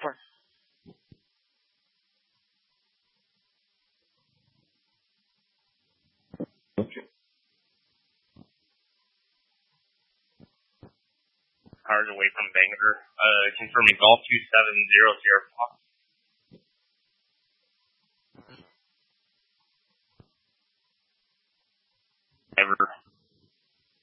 Hours away from Bangor. Confirming golf 2700 Sierra Fox. Ever.